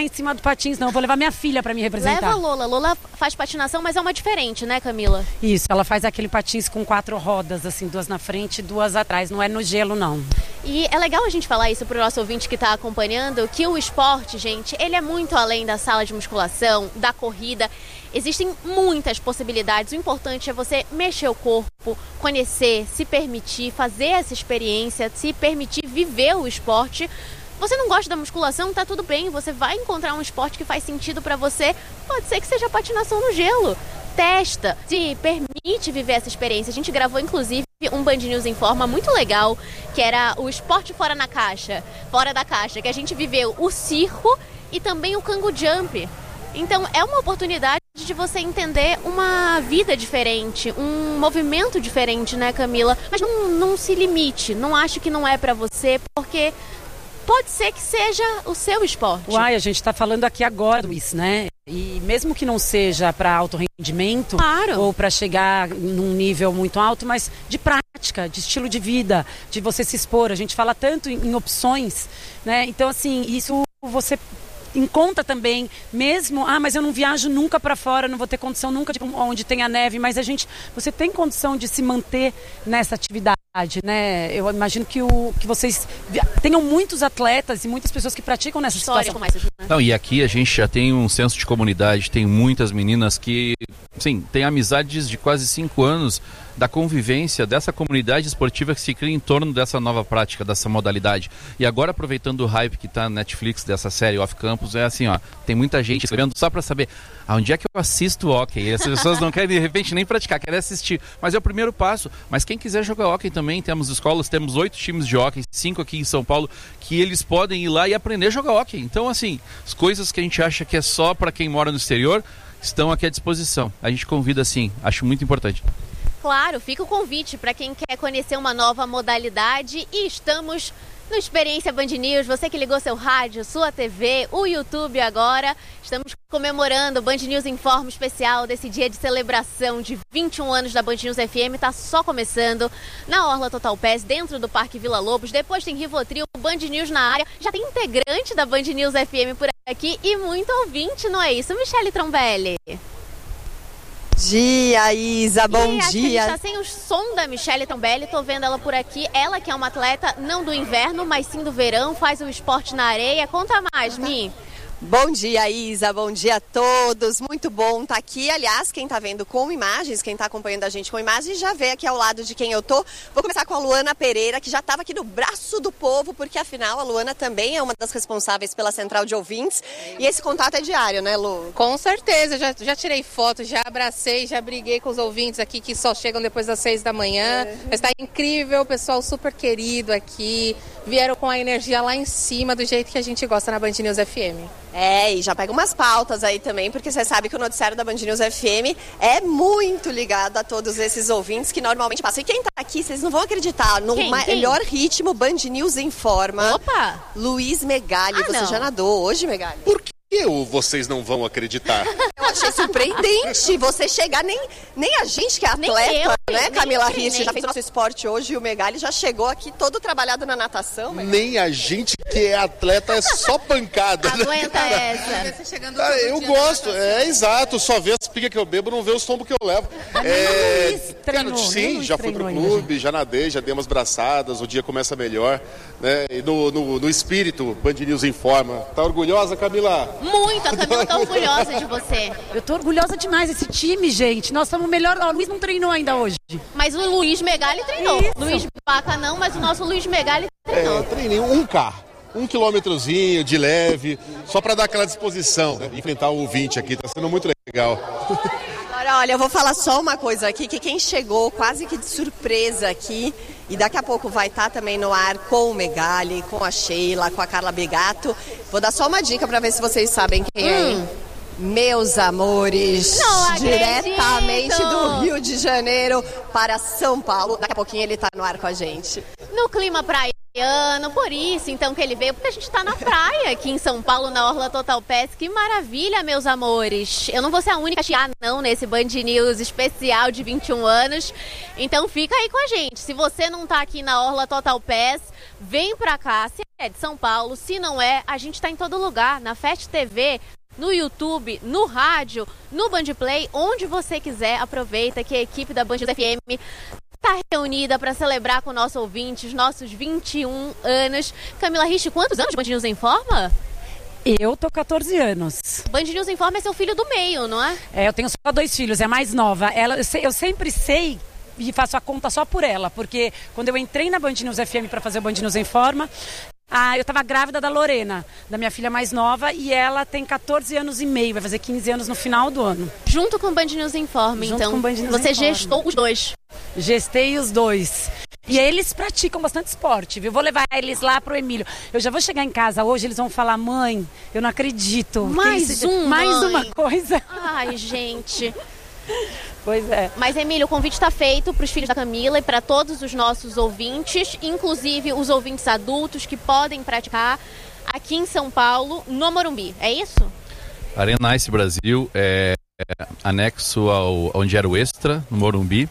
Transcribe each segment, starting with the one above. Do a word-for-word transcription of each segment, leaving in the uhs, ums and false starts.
em cima do patins, não. Eu vou levar minha filha pra me representar. Leva a Lola. Lola faz patinação, mas é uma diferente, né, Camila? Isso, ela faz aquele patins com quatro rodas, assim, duas na frente e duas atrás. Não é no gelo, não. E é legal a gente falar isso pro nosso ouvinte que tá acompanhando, que o esporte, gente, ele é muito além da sala de musculação, da corrida. Existem muitas possibilidades. O importante é você mexer o corpo, conhecer, se permitir, fazer essa experiência, se permitir viver o esporte. Você não gosta da musculação, tá tudo bem. Você vai encontrar um esporte que faz sentido pra você. Pode ser que seja patinação no gelo. Testa, se permite viver essa experiência. A gente gravou, inclusive, um Band News Informa muito legal, que era o esporte fora na caixa, fora da caixa, que a gente viveu o circo e também o Kangoo Jump. Então é uma oportunidade de você entender uma vida diferente, um movimento diferente, né, Camila? Mas não, não se limite, não ache que não é pra você, porque pode ser que seja o seu esporte. Uai, a gente tá falando aqui agora, Luiz, né? E mesmo que não seja para alto rendimento, claro, ou para chegar num nível muito alto, mas de prática, de estilo de vida, de você se expor. A gente fala tanto em, em opções, né? Então, assim, isso você encontra também, mesmo, ah, mas eu não viajo nunca para fora, não vou ter condição nunca de onde tem a neve, mas a gente, você tem condição de se manter nessa atividade, né? Eu imagino que, o, que vocês tenham muitos atletas e muitas pessoas que praticam nessa situação. Não, e aqui a gente já tem um senso de comunidade, tem muitas meninas que, sim, tem amizades de quase cinco anos da convivência dessa comunidade esportiva que se cria em torno dessa nova prática, dessa modalidade. E agora, aproveitando o hype que está na Netflix dessa série Off Campus, é assim, ó, tem muita gente escrevendo só para saber aonde é que eu assisto hockey. E as pessoas não querem, de repente, nem praticar, querem assistir. Mas é o primeiro passo. Mas quem quiser jogar hockey também, temos escolas, temos oito times de hockey, cinco aqui em São Paulo, que eles podem ir lá e aprender a jogar hockey. Então, assim, as coisas que a gente acha que é só para quem mora no exterior, estão aqui à disposição. A gente convida, sim, acho muito importante. Claro, fica o convite para quem quer conhecer uma nova modalidade e estamos no Experiência Band News. Você que ligou seu rádio, sua T V, o YouTube agora, estamos comemorando o Band News Informa especial desse dia de celebração de vinte e um anos da Band News F M. Está só começando na Orla Total Pass, dentro do Parque Vila Lobos. Depois tem Rivotril, Band News na área. Já tem integrante da Band News F M por aqui e muito ouvinte, não é isso, Michele Trombelli? Bom dia, Isa, bom e acho dia. Que a gente tá sem o som da Michele Trombelli, tô vendo ela por aqui. Ela que é uma atleta não do inverno, mas sim do verão, faz o esporte na areia. Conta mais, Mi. Bom dia, Isa, bom dia a todos, muito bom estar aqui. Aliás, quem está vendo com imagens, quem está acompanhando a gente com imagens, já vê aqui ao lado de quem eu tô. Vou começar com a Luana Pereira, que já estava aqui no braço do povo, porque afinal a Luana também é uma das responsáveis pela central de ouvintes. E esse contato é diário, né, Lu? Com certeza, já, já tirei foto, já abracei, já briguei com os ouvintes aqui que só chegam depois das seis da manhã. É. Mas está incrível, o pessoal super querido aqui, vieram com a energia lá em cima, do jeito que a gente gosta na Band News F M. É, e já pega umas pautas aí também, porque você sabe que o noticiário da Band News F M é muito ligado a todos esses ouvintes que normalmente passam. E quem tá aqui, vocês não vão acreditar, no quem, melhor quem? ritmo, Band News Informa. Opa! Luiz Megali, ah, você não. já nadou hoje, Megali? Por que eu, vocês não vão acreditar? Eu achei surpreendente você chegar, nem, nem a gente que é atleta, eu, né, Camila Rich, já fez o nosso esporte hoje e o Megali já chegou aqui todo trabalhado na natação. Megali. Nem a gente que é atleta é só pancada. Aguenta né, essa. Ah, eu gosto, é exato, só vê as pigas que eu bebo, não vê os tombos que eu levo. É, treinou, cara, sim, já fui pro clube, já nadei, já dei umas braçadas, o dia começa melhor, né? E no, no, no espírito, Band News Informa. Tá orgulhosa, Camila? Muito, a Camila tá orgulhosa de você. Eu tô orgulhosa demais desse time, gente. Nós estamos melhor. O Luiz não treinou ainda hoje. Mas o Luiz Megali treinou. Isso. Luiz Baca não, mas o nosso Luiz Megali treinou. É, treinei um K. Um quilômetrozinho de leve, só para dar aquela disposição, né? Enfrentar o ouvinte aqui, tá sendo muito legal. Agora, olha, eu vou falar só uma coisa aqui, que quem chegou quase que de surpresa aqui, e daqui a pouco vai estar também no ar com o Megali, com a Sheila, com a Carla Begato. Vou dar só uma dica para ver se vocês sabem quem hum. é. Meus amores, não diretamente do Rio de Janeiro para São Paulo. Daqui a pouquinho ele tá no ar com a gente. No clima praia praiano, por isso então que ele veio, porque a gente tá na praia aqui em São Paulo, na Orla Total Pass. Que maravilha, meus amores. Eu não vou ser a única a chiar, não, nesse Band News especial de vinte e um anos. Então fica aí com a gente. Se você não tá aqui na Orla Total Pass, vem pra cá. Se é de São Paulo, se não é, a gente tá em todo lugar, na Fast T V, no YouTube, no rádio, no Band Play, onde você quiser. Aproveita que a equipe da Band News F M está reunida para celebrar com o nosso ouvinte os nossos vinte e um anos. Camila Rich, quantos anos de Band News Informa? Eu tô quatorze anos. Band News Informa é seu filho do meio, não é? É, eu tenho só dois filhos, é a mais nova. Ela, eu, sei, eu sempre sei e faço a conta só por ela, porque quando eu entrei na Band News F M para fazer o Band News Informa, ah, eu estava grávida da Lorena, da minha filha mais nova, e ela tem quatorze anos e meio, vai fazer quinze anos no final do ano. Junto com o Band News Informa, Junto então. com o Band News Você Informa. gestou os dois. Gestei os dois. E eles praticam bastante esporte, viu? Vou levar eles lá pro Emílio. Eu já vou chegar em casa hoje, eles vão falar: mãe, eu não acredito. Mais eles... um, Mais mãe. uma coisa. Ai, gente. Pois é. Mas, Emílio, o convite está feito para os filhos da Camila e para todos os nossos ouvintes, inclusive os ouvintes adultos que podem praticar aqui em São Paulo, no Morumbi. É isso? Arena Ice Brasil é anexo ao onde era o Extra, no Morumbi.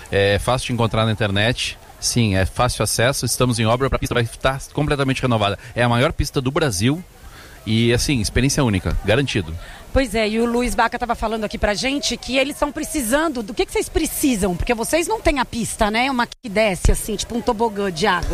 É fácil de encontrar na internet. Sim, é fácil acesso. Estamos em obra, a pista vai estar completamente renovada. É a maior pista do Brasil e, assim, experiência única, garantido. Pois é, e o Luiz Baca estava falando aqui pra gente que eles estão precisando, do que, que vocês precisam? Porque vocês não têm a pista, né? Uma que desce assim, tipo um tobogã de água.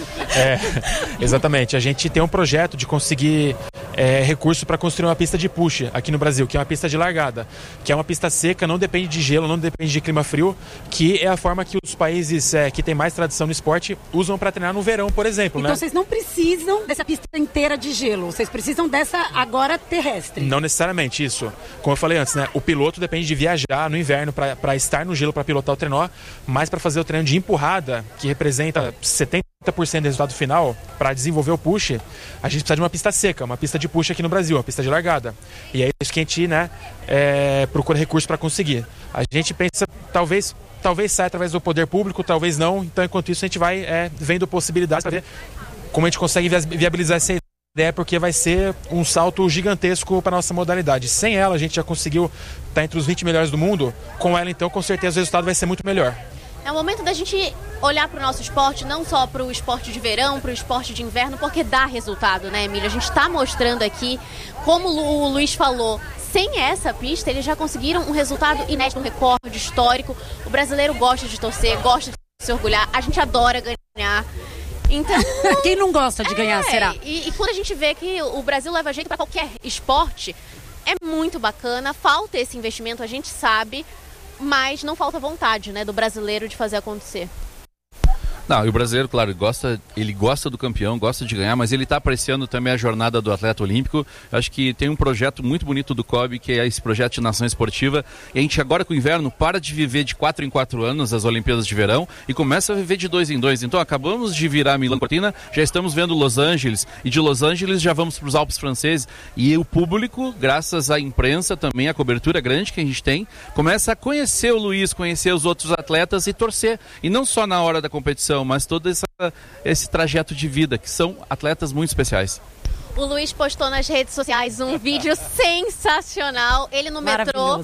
É, exatamente. A gente tem um projeto de conseguir é, recurso para construir uma pista de push aqui no Brasil, que é uma pista de largada, que é uma pista seca, não depende de gelo, não depende de clima frio, que é a forma que os países é, que têm mais tradição no esporte usam para treinar no verão, por exemplo. Então né? vocês não precisam dessa pista inteira de gelo, vocês precisam dessa agora terrestre. Não necessariamente. Isso, como eu falei antes, né? O piloto depende de viajar no inverno para estar no gelo para pilotar o trenó, mas para fazer o treino de empurrada, que representa setenta por cento do resultado final, para desenvolver o push, a gente precisa de uma pista seca, uma pista de push aqui no Brasil, uma pista de largada. E é isso que a gente, né, é, procura recurso para conseguir. A gente pensa, talvez, talvez saia através do poder público, talvez não. Então, enquanto isso, a gente vai é, vendo possibilidades para ver como a gente consegue viabilizar essa ideia. É porque vai ser um salto gigantesco para a nossa modalidade. Sem ela, a gente já conseguiu estar entre os vinte melhores do mundo. Com ela, então, com certeza o resultado vai ser muito melhor. É o momento da gente olhar para o nosso esporte, não só para o esporte de verão, para o esporte de inverno, porque dá resultado, né, Emílio? A gente está mostrando aqui, como o Luiz falou, sem essa pista, eles já conseguiram um resultado inédito, um recorde histórico. O brasileiro gosta de torcer, gosta de se orgulhar, a gente adora ganhar. Então, quem não gosta de ganhar, é, será? E, e quando a gente vê que o Brasil leva jeito para qualquer esporte, é muito bacana. Falta esse investimento, a gente sabe, mas não falta vontade, né, do brasileiro de fazer acontecer. Não, e o brasileiro, claro, ele gosta, ele gosta do campeão, gosta de ganhar, mas ele está apreciando também a jornada do atleta olímpico. Eu acho que tem um projeto muito bonito do C O B, que é esse projeto de nação esportiva. E a gente agora com o inverno para de viver de quatro em quatro anos as Olimpíadas de Verão e começa a viver de dois em dois. Então acabamos de virar Milão Cortina, já estamos vendo Los Angeles, e de Los Angeles já vamos para os Alpes franceses. E o público, graças à imprensa também, a cobertura grande que a gente tem, começa a conhecer o Luiz, conhecer os outros atletas e torcer. E não só na hora da competição, mas todo essa, esse trajeto de vida, que são atletas muito especiais. O Luiz postou nas redes sociais um vídeo sensacional, ele no metrô,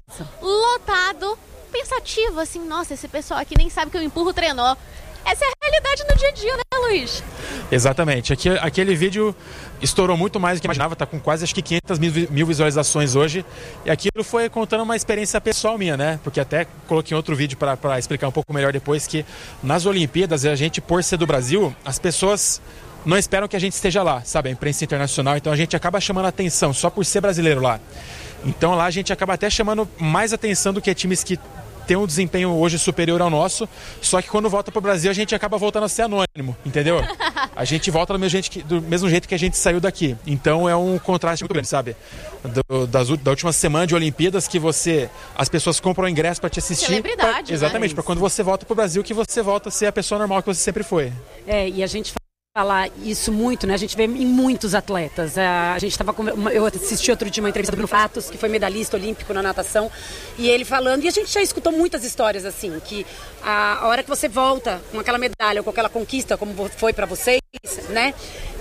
lotado, pensativo, assim, nossa, esse pessoal aqui nem sabe que eu empurro o trenó. Essa é a realidade no dia a dia, né, Luiz? Exatamente. Aqui, aquele vídeo estourou muito mais do que eu imaginava, está com quase acho que quinhentas mil visualizações hoje. E aquilo foi contando uma experiência pessoal minha, né? Porque até coloquei outro vídeo para explicar um pouco melhor depois, que nas Olimpíadas, a gente, por ser do Brasil, as pessoas não esperam que a gente esteja lá, sabe? A imprensa internacional, então a gente acaba chamando a atenção só por ser brasileiro lá. Então lá a gente acaba até chamando mais atenção do que times que tem um desempenho hoje superior ao nosso, só que quando volta pro Brasil a gente acaba voltando a ser anônimo, entendeu? A gente volta do mesmo jeito que, do mesmo jeito que a gente saiu daqui. Então é um contraste muito grande, sabe? Do, das, da última semana de Olimpíadas, que você, as pessoas compram o ingresso para te assistir. Celebridade, pra, exatamente, né? para quando você volta pro Brasil, que você volta a ser a pessoa normal que você sempre foi. É, e a gente falar isso muito, né? A gente vê em muitos atletas. A gente estava eu assisti outro dia uma entrevista do Bruno Fatos, que foi medalhista olímpico na natação, e ele falando, e a gente já escutou muitas histórias assim, que a hora que você volta com aquela medalha ou com aquela conquista, como foi para vocês, né?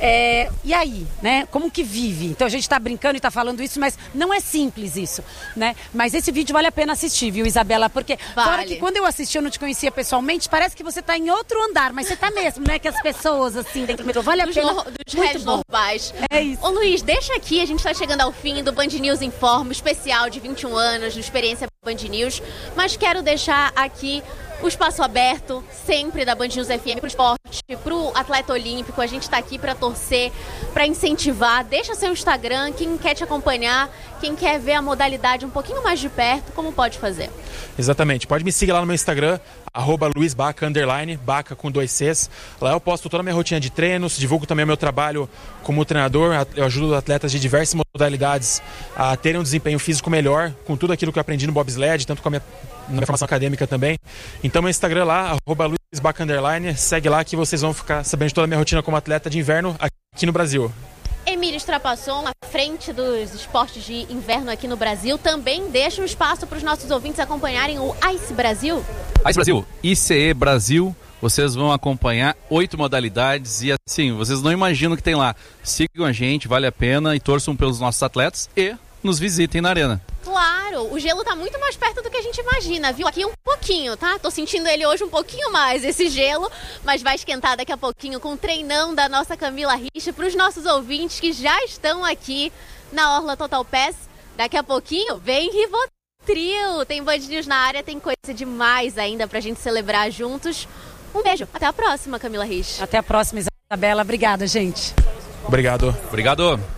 É, e aí, né? Como que vive? Então a gente está brincando e está falando isso, mas não é simples isso, né? Mas esse vídeo vale a pena assistir, viu, Isabela? Porque vale. Fora que quando eu assisti, eu não te conhecia pessoalmente, parece que você está em outro andar, mas você está mesmo, né? Que as pessoas assim dentro do metrô, vale a dos pena. No, dos réis normais. É isso. Ô Luiz, deixa aqui, a gente está chegando ao fim do Band News Informa, especial de vinte e um anos, do Experiência Band News, mas quero deixar aqui o espaço aberto, sempre da Band News F M, para o esporte, para o atleta olímpico. A gente está aqui para torcer, para incentivar. Deixa seu Instagram, quem quer te acompanhar, quem quer ver a modalidade um pouquinho mais de perto, como pode fazer? Exatamente, pode me seguir lá no meu Instagram, arroba Luiz Baca, underline, Baca com dois Cs. Lá eu posto toda a minha rotina de treinos, divulgo também o meu trabalho como treinador, eu ajudo atletas de diversas modalidades a terem um desempenho físico melhor, com tudo aquilo que eu aprendi no bobsled, tanto com a minha, na minha formação acadêmica também. Então meu Instagram lá, arroba Luiz Baca, underline, segue lá que vocês vão ficar sabendo de toda a minha rotina como atleta de inverno aqui no Brasil. Emílio Strapasson, à frente dos esportes de inverno aqui no Brasil, também deixa um espaço para os nossos ouvintes acompanharem o Ice Brasil. Ice Brasil, I C E Brasil, vocês vão acompanhar oito modalidades e assim, vocês não imaginam o que tem lá. Sigam a gente, vale a pena e torçam pelos nossos atletas e nos visitem na arena. Claro, o gelo tá muito mais perto do que a gente imagina, viu? Aqui um pouquinho, tá? Tô sentindo ele hoje um pouquinho mais, esse gelo, mas vai esquentar daqui a pouquinho com o treinão da nossa Camila Richa para os nossos ouvintes que já estão aqui na Orla Total Pass. Daqui a pouquinho vem Rivotril, tem Band News na área, tem coisa demais ainda pra gente celebrar juntos. Um beijo, até a próxima, Camila Richa. Até a próxima, Isabela. Obrigada, gente. Obrigado. Obrigado.